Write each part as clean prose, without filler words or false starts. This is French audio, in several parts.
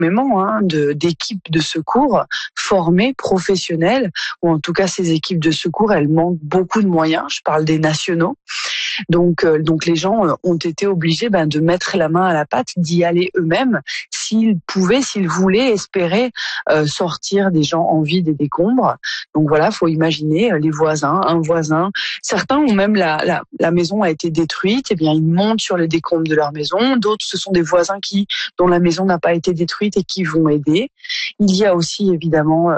énormément d'équipes de secours formées, professionnelles, ou en tout cas ces équipes de secours, elles manquent beaucoup de moyens. Je parle des nationaux. Donc les gens ont été obligés de mettre la main à la pâte, d'y aller eux-mêmes, s'ils pouvaient, s'ils voulaient espérer sortir des gens en vie des décombres. Donc voilà, faut imaginer les voisins, un voisin. Certains ont même la maison a été détruite, eh bien ils montent sur les décombres de leur maison. D'autres, ce sont des voisins dont la maison n'a pas été détruite et qui vont aider. Il y a aussi évidemment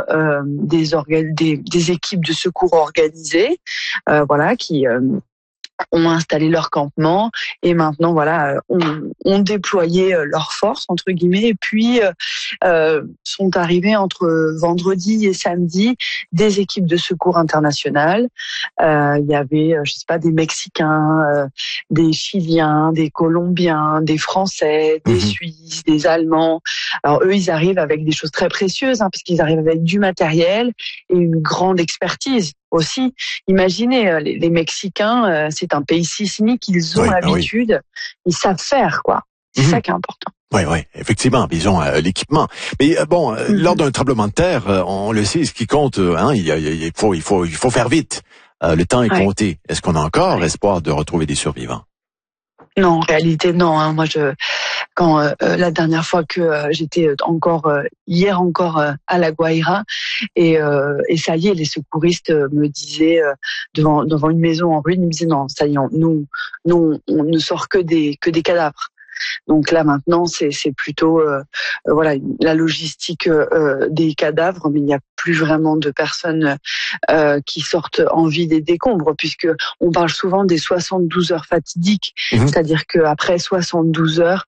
des équipes de secours organisées, qui ont installé leur campement et maintenant ont déployé leurs forces entre guillemets, et puis sont arrivés entre vendredi et samedi des équipes de secours internationales. Il y avait des Mexicains, des Chiliens, des Colombiens, des Français, des Suisses, des Allemands. Alors eux, ils arrivent avec des choses très précieuses, parce qu'ils arrivent avec du matériel et une grande expertise aussi. Imaginez, les Mexicains, c'est un pays sismique, ils ont l'habitude, ils savent faire, quoi. C'est ça qui est important. Oui, effectivement, ils ont l'équipement. Mais lors d'un tremblement de terre, on le sait, ce qui compte, il faut faire vite. Le temps est compté. Est-ce qu'on a encore espoir de retrouver des survivants? Non, en réalité, non. Moi, quand la dernière fois que j'étais hier encore à La Guaira, et ça y est, les secouristes me disaient devant une maison en ruine, ils me disaient non, ça y est, nous on ne sort que des cadavres. Donc là maintenant c'est plutôt la logistique des cadavres, mais il n'y a plus vraiment de personnes qui sortent en vie des décombres, puisque on parle souvent des 72 heures fatidiques, c'est-à-dire qu'après 72 heures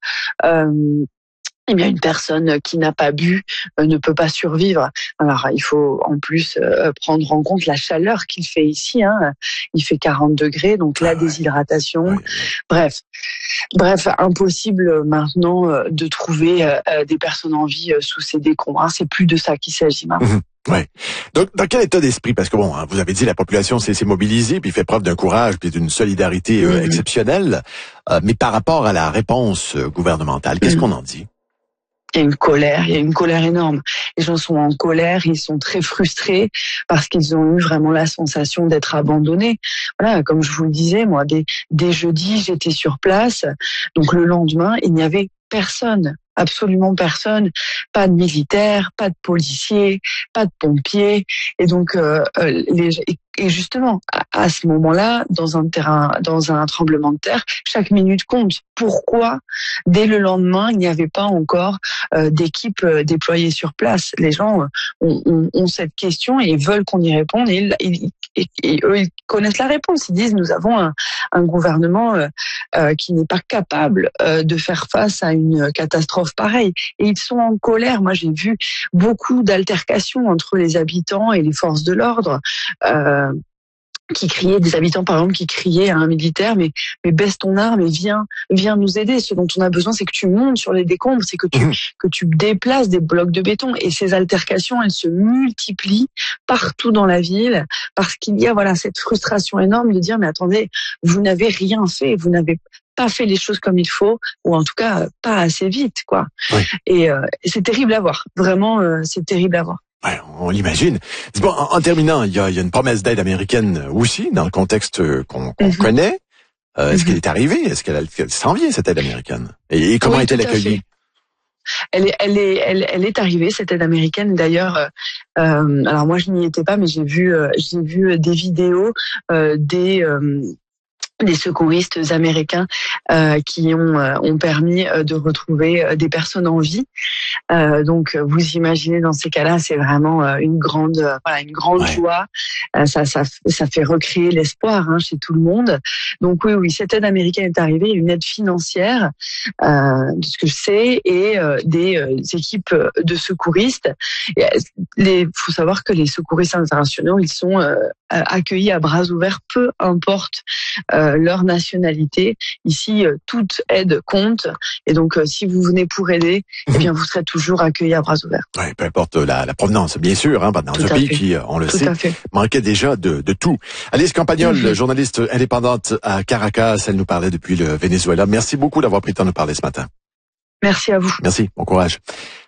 une personne qui n'a pas bu ne peut pas survivre. Alors, il faut en plus prendre en compte la chaleur qu'il fait ici. Il fait 40 degrés, donc la déshydratation. Bref, impossible maintenant de trouver des personnes en vie sous ces décombres. C'est plus de ça qu'il s'agit maintenant. Ouais. Donc, dans quel état d'esprit? Parce que vous avez dit, la population s'est mobilisée, puis fait preuve d'un courage, puis d'une solidarité exceptionnelle. Mais par rapport à la réponse gouvernementale, qu'est-ce qu'on en dit? Il y a une colère énorme. Les gens sont en colère, ils sont très frustrés parce qu'ils ont eu vraiment la sensation d'être abandonnés. Voilà, comme je vous le disais, moi, dès jeudi, j'étais sur place. Donc le lendemain, il n'y avait personne. Absolument personne, pas de militaires, pas de policiers, pas de pompiers, et donc et justement à ce moment-là, dans un tremblement de terre, chaque minute compte. Pourquoi dès le lendemain il n'y avait pas encore d'équipe déployée sur place? Les gens ont cette question et veulent qu'on y réponde, et eux ils connaissent la réponse. Ils disent nous avons un gouvernement qui n'est pas capable de faire face à une catastrophe pareille, et ils sont en colère. Moi, j'ai vu beaucoup d'altercations entre les habitants et les forces de l'ordre, qui criaient, des habitants par exemple qui criaient à un militaire mais baisse ton arme et viens nous aider. Ce dont on a besoin, c'est que tu montes sur les décombres, c'est que tu déplaces des blocs de béton. Et ces altercations, elles se multiplient partout dans la ville parce qu'il y a cette frustration énorme de dire mais attendez, vous n'avez rien fait, vous n'avez pas fait les choses comme il faut, ou en tout cas pas assez vite, quoi. Et c'est terrible à voir. Vraiment, c'est terrible à voir. Ouais, on l'imagine. Bon, en terminant, il y a une promesse d'aide américaine aussi dans le contexte qu'on connaît. Est-ce qu'elle est arrivée? Est-ce qu'elle s'en vient, cette aide américaine? Et comment est-elle accueillie? Elle est arrivée, cette aide américaine. D'ailleurs, alors moi je n'y étais pas, mais j'ai vu des vidéos des secouristes américains qui ont permis de retrouver des personnes en vie. Donc vous imaginez, dans ces cas-là, c'est vraiment une grande joie. Ça fait recréer l'espoir chez tout le monde. Donc oui, cette aide américaine est arrivée, une aide financière de ce que je sais, et des équipes de secouristes. Il faut savoir que les secouristes internationaux, ils sont accueillis à bras ouverts, peu importe leur nationalité. Ici, toute aide compte, et donc si vous venez pour aider, eh bien vous serez toujours accueillis à bras ouverts. Ouais, peu importe la provenance, bien sûr, dans un pays qui, on le sait, manquait déjà de tout. Alice Campagnol, journaliste indépendante à Caracas, elle nous parlait depuis le Venezuela. Merci beaucoup d'avoir pris le temps de nous parler ce matin. Merci à vous. Merci, bon courage.